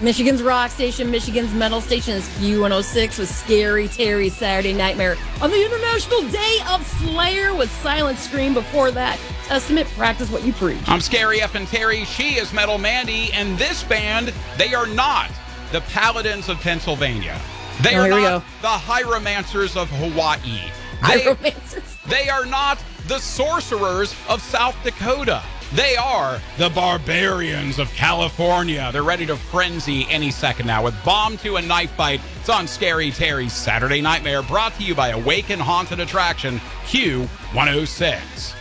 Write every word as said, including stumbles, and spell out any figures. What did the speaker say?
Michigan's rock station, Michigan's metal station is Q one oh six with Scary Terry's Saturday Nightmare. On the International Day of Slayer with Silent Scream before that. Testament, practice what you preach. I'm Scary F and Terry. She is Metal Mandy. And this band, they are not the Paladins of Pennsylvania. They oh, are here we not go. the Hieromancers of Hawaii. They, Hieromancers. They are not the Sorcerers of South Dakota. They are the Barbarians of California. They're ready to frenzy any second now with Bomb to a Knife Fight. It's on Scary Terry's Saturday Nightmare, brought to you by Awaken Haunted Attraction Q one oh six.